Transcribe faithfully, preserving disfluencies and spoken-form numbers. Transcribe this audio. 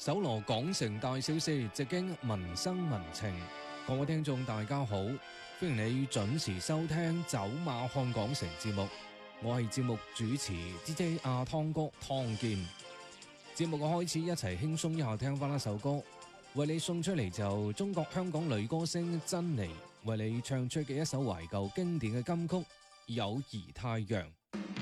搜羅港城大小事，直經民生民情。各位聽眾大家好，歡迎你準時收聽走馬看港城節目。我係節目主持 D J 阿湯哥湯健。節目嘅開始，一齊輕鬆一下，聽翻一首歌，為你送出嚟就中國香港女歌星珍妮為你唱出嘅一首懷舊經典嘅金曲《友誼太陽》。